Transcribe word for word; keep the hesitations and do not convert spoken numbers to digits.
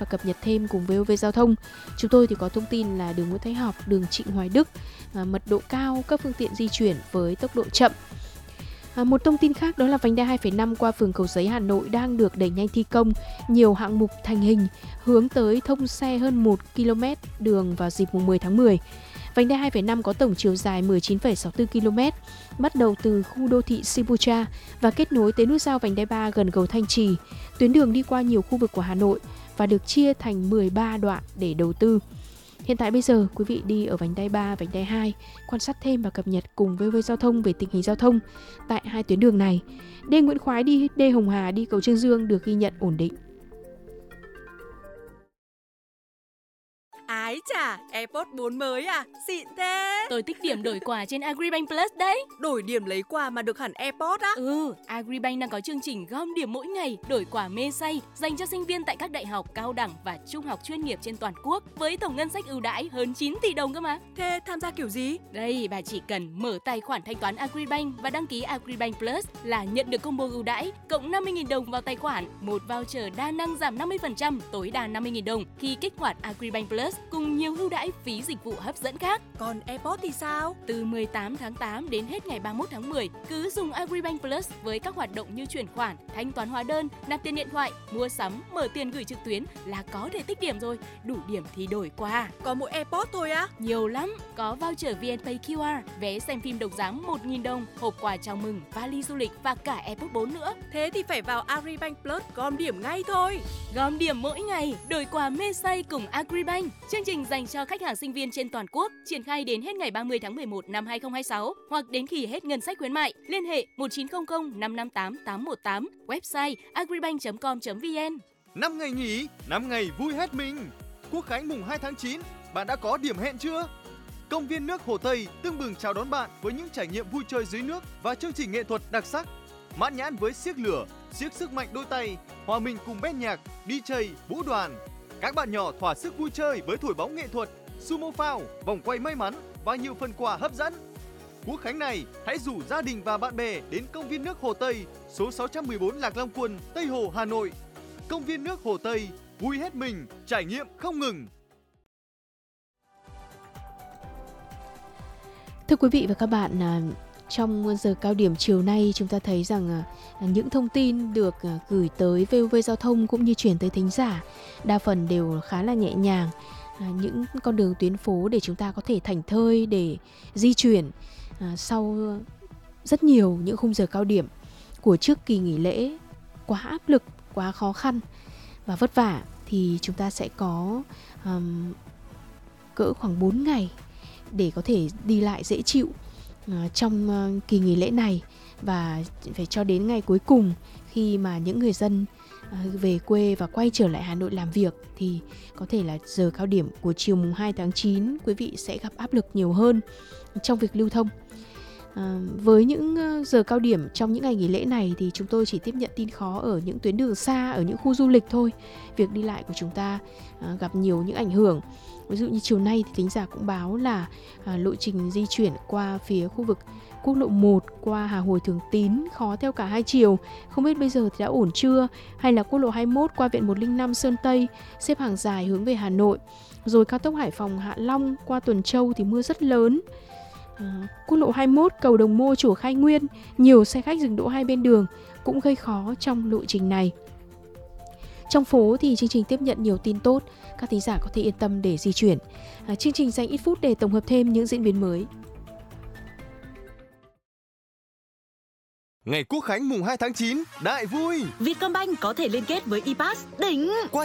và cập nhật thêm cùng vê o vê Giao thông. Chúng tôi thì có thông tin là đường Nguyễn Thái Học, đường Trịnh Hoài Đức, à, mật độ cao, các phương tiện di chuyển với tốc độ chậm. À, một thông tin khác đó là vành đai hai phẩy năm qua phường Cầu Giấy, Hà Nội đang được đẩy nhanh thi công, nhiều hạng mục thành hình hướng tới thông xe hơn một ki lô mét đường vào dịp mùng mười tháng mười. Vành đai hai phẩy năm có tổng chiều dài mười chín phẩy sáu mươi tư ki lô mét, bắt đầu từ khu đô thị Sibucha và kết nối tới nút giao vành đai ba gần cầu Thanh Trì. Tuyến đường đi qua nhiều khu vực của Hà Nội và được chia thành mười ba đoạn để đầu tư. Hiện tại bây giờ, quý vị đi ở vành đai ba, vành đai hai, quan sát thêm và cập nhật cùng vê o vê Giao thông về tình hình giao thông tại hai tuyến đường này. D Nguyễn Khoái đi D Hồng Hà đi cầu Trương Dương được ghi nhận ổn định. Ái chà, AirPods bốn mới à? Xịn thế. Tôi tích điểm đổi quà trên Agribank Plus đấy. Đổi điểm lấy quà mà được hẳn AirPods á? Ừ, Agribank đang có chương trình gom điểm mỗi ngày, đổi quà mê say dành cho sinh viên tại các đại học, cao đẳng và trung học chuyên nghiệp trên toàn quốc với tổng ngân sách ưu đãi hơn chín tỷ đồng cơ mà. Thế tham gia kiểu gì? Đây, bà chỉ cần mở tài khoản thanh toán Agribank và đăng ký Agribank Plus là nhận được combo ưu đãi cộng năm mươi nghìn đồng vào tài khoản, một voucher đa năng giảm năm mươi phần trăm, tối đa năm mươi nghìn đồng khi kích hoạt Agribank Plus cùng nhiều ưu đãi phí dịch vụ hấp dẫn khác. Còn AirPods thì sao? Từ mười tám tháng tám đến hết ngày ba mươi mốt tháng mười, cứ dùng Agribank Plus với các hoạt động như chuyển khoản, thanh toán hóa đơn, nạp tiền điện thoại, mua sắm, mở tiền gửi trực tuyến là có thể tích điểm rồi. Đủ điểm thì đổi quà. Có mỗi AirPods thôi á? Nhiều lắm, có voucher vê en Pay quy rờ, vé xem phim đồng giá một nghìn đồng, hộp quà chào mừng, vali du lịch và cả AirPods bốn nữa. Thế thì phải vào Agribank Plus gom điểm ngay thôi. Gom điểm mỗi ngày, đổi quà mê say cùng Agribank. Chương trình dành cho khách hàng sinh viên trên toàn quốc, triển khai đến hết ngày ba mươi tháng mười một năm hai không hai sáu hoặc đến khi hết ngân sách khuyến mại. Liên hệ một chín không không năm năm tám tám một tám, website agribank chấm com chấm vn. năm ngày nghỉ, năm ngày vui hết mình. Quốc khánh mùng hai tháng chín, bạn đã có điểm hẹn chưa? Công viên nước Hồ Tây tưng bừng chào đón bạn với những trải nghiệm vui chơi dưới nước và chương trình nghệ thuật đặc sắc. Mãn nhãn với xiếc lửa, xiếc sức mạnh đôi tay, hòa mình cùng bét nhạc, đi giây, vũ đoàn. Các bạn nhỏ thỏa sức vui chơi với thổi bóng nghệ thuật, sumo phao, vòng quay may mắn và nhiều phần quà hấp dẫn. Quốc khánh này, hãy rủ gia đình và bạn bè đến công viên nước Hồ Tây, số sáu trăm mười bốn Lạc Long Quân, Tây Hồ, Hà Nội. Công viên nước Hồ Tây, vui hết mình, trải nghiệm không ngừng. Thưa quý vị và các bạn, trong giờ cao điểm chiều nay chúng ta thấy rằng những thông tin được gửi tới vê o vê Giao thông cũng như chuyển tới thính giả đa phần đều khá là nhẹ nhàng. Những con đường tuyến phố để chúng ta có thể thảnh thơi để di chuyển sau rất nhiều những khung giờ cao điểm của trước kỳ nghỉ lễ quá áp lực, quá khó khăn và vất vả, thì chúng ta sẽ có um, cỡ khoảng bốn ngày để có thể đi lại dễ chịu uh, trong uh, kỳ nghỉ lễ này, và phải cho đến ngày cuối cùng khi mà những người dân uh, về quê và quay trở lại Hà Nội làm việc thì có thể là giờ cao điểm của chiều mùng hai tháng chín quý vị sẽ gặp áp lực nhiều hơn trong việc lưu thông. À, với những giờ cao điểm trong những ngày nghỉ lễ này thì chúng tôi chỉ tiếp nhận tin khó ở những tuyến đường xa, ở những khu du lịch thôi. Việc đi lại của chúng ta à, gặp nhiều những ảnh hưởng. Ví dụ như chiều nay thì thính giả cũng báo là à, lộ trình di chuyển qua phía khu vực quốc lộ một qua Hà Hồi Thường Tín khó theo cả hai chiều. Không biết bây giờ thì đã ổn chưa? Hay là quốc lộ hai mươi mốt qua viện một không năm Sơn Tây xếp hàng dài hướng về Hà Nội. Rồi cao tốc Hải Phòng Hạ Long qua Tuần Châu thì mưa rất lớn. À, quốc lộ hai mươi mốt cầu Đồng Mô Chùa Khai Nguyên, nhiều xe khách dừng đỗ hai bên đường cũng gây khó trong lộ trình này. Trong phố thì chương trình tiếp nhận nhiều tin tốt, các thính giả có thể yên tâm để di chuyển. À, chương trình dành ít phút để tổng hợp thêm những diễn biến mới. Ngày Quốc khánh mùng hai tháng chín, đại vui! Vietcombank có thể liên kết với e-pass đỉnh!